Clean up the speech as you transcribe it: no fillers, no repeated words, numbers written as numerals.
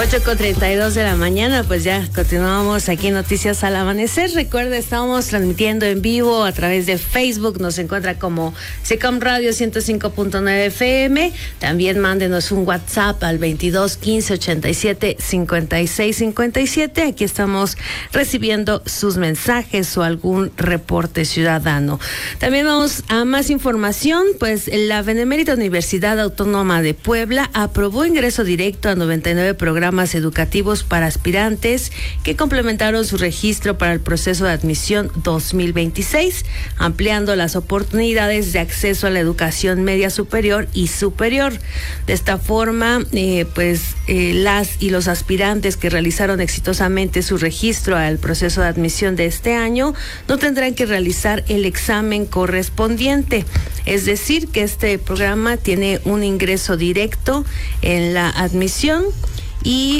8:32 de la mañana, pues ya continuamos aquí en Noticias al Amanecer. Recuerda, estamos transmitiendo en vivo a través de Facebook, nos encuentra como SECOM Radio 105.9 FM. También mándenos un WhatsApp al 22 15 87 56 57. Aquí estamos recibiendo sus mensajes o algún reporte ciudadano. También vamos a más información, pues la Benemérita Universidad Autónoma de Puebla aprobó ingreso directo a 99 programas educativos para aspirantes que complementaron su registro para el proceso de admisión 2026, ampliando las oportunidades de acceso a la educación media superior y superior. De esta forma, las y los aspirantes que realizaron exitosamente su registro al proceso de admisión de este año no tendrán que realizar el examen correspondiente. Es decir, que este programa tiene un ingreso directo en la admisión y